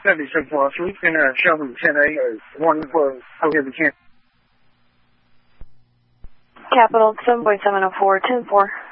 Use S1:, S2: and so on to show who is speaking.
S1: 76 so we can show them 10A, one for okay, we can't.
S2: Capital 7.704, 10-4.